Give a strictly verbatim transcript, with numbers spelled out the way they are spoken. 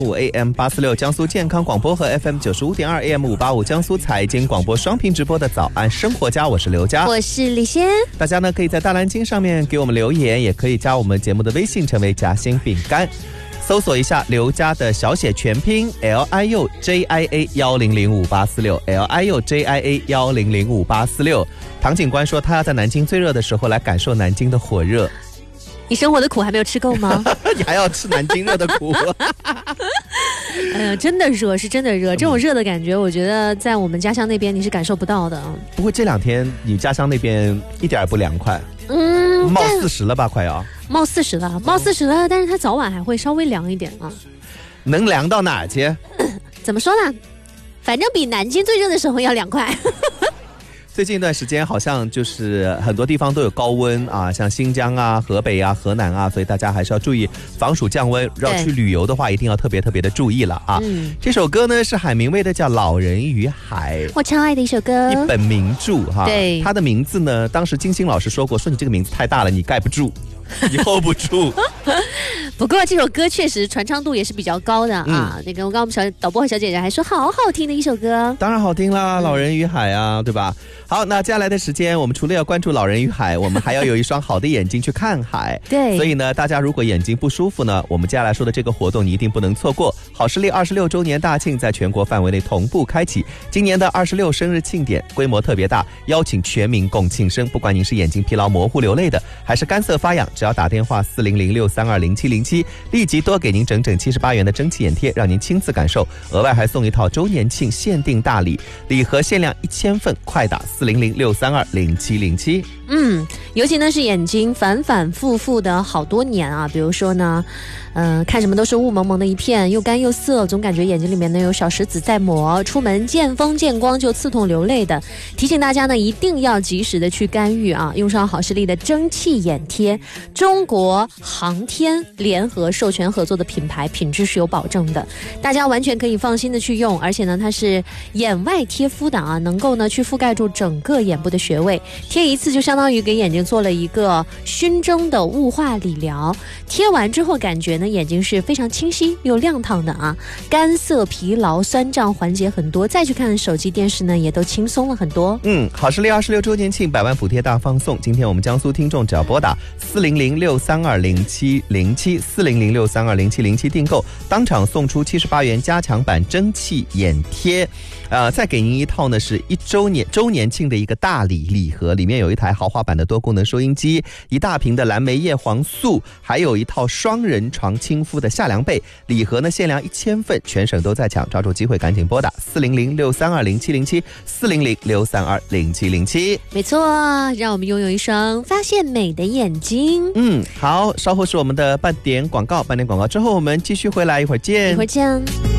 五 A M 八四六江苏健康广播和 F M 九十五点二 A M 五八五江苏财经广播双屏直播的早安生活家，我是刘佳， 我是李仙。 大家呢可以在大蓝鲸上面给我们留言，也可以加我们节目的微信，成为夹心饼干。搜索一下刘家的小写全拼 L I U J I A 一零零五八四六 L I U J I A 一零零五八四六。唐警官说他要在南京最热的时候来感受南京的火热。 你生活的苦还没有吃够吗？ 你还要吃南京热的苦？ 哎呀，真的热，是真的热。这种热的感觉，我觉得在我们家乡那边你是感受不到的。 不过这两天你家乡那边一点也不凉快， 嗯， 冒四十了吧，快要冒四十了，冒四十了，但是它早晚还会稍微凉一点啊。 能凉到哪儿去？ 怎么说呢？反正比南京最热的时候要凉快。 最近一段时间好像就是很多地方都有高温啊，像新疆啊、河北啊、河南啊，所以大家还是要注意防暑降温。要去旅游的话，一定要特别特别的注意了啊。嗯、这首歌呢是海明威的，叫《老人与海》， 我超爱的一首歌， 一本名著哈。 对， 它的名字呢，当时金星老师说过，说你这个名字太大了，你盖不住。你 hold 不住。 不过这首歌确实传唱度也是比较高的啊。嗯、那个我刚刚我们小导播和小姐姐还说好好听的一首歌， 当然好听啦，《老人与海》啊，对吧？好，那接下来的时间，我们除了要关注《老人与海》，我们还要有一双好的眼睛去看海。 对， 所以呢，大家如果眼睛不舒服呢，我们接下来说的这个活动你一定不能错过。好视力二十六周年大庆在全国范围内同步开启，今年的二十六生日庆典规模特别大，邀请全民共庆生。不管您是眼睛疲劳模糊流泪的，还是干涩发痒，只要打电话四零零六三二零七零七，立即多给您整整七十八元的蒸汽眼贴，让您亲自感受。额外还送一套周年庆限定大礼，礼盒限量一千份，快打四零零六三二零七零七。 嗯，尤其呢是眼睛反反复复的好多年啊，比如说呢，呃，看什么都是雾蒙蒙的一片，又干又涩，总感觉眼睛里面呢有小石子在磨，出门见风见光就刺痛流泪的。提醒大家呢，一定要及时的去干预啊，用上好视力的蒸汽眼贴，中国航天联合授权合作的品牌，品质是有保证的，大家完全可以放心的去用。而且呢，它是眼外贴敷的啊，能够呢去覆盖住整个眼部的穴位，贴一次就相当于给眼睛做了一个熏蒸的雾化理疗。贴完之后感觉呢眼睛是非常清晰又亮堂的啊，干涩疲劳酸胀缓解很多，再去看手机电视呢也都轻松了很多。 嗯，好视力二十六周年庆百万补贴大放送，今天我们江苏听众只要拨打四零零六三二零七零七四零零六三二零七零七订购，当场送出七十八元加强版蒸汽眼贴，呃，再给您一套呢是一周年周年庆的一个大礼礼盒，里面有一台豪华版的多功能收音机，一大瓶的蓝莓叶黄素，还有一套双人床亲肤的夏凉被。礼盒呢限量一千份，全省都在抢，抓住机会赶紧拨打四零零六三二零七零七四零零六三二零七零七。 没错，让我们拥有一双发现美的眼睛。 嗯，好，稍后是我们的半点广告，半点广告之后我们继续回来，一会儿见， 一会儿见。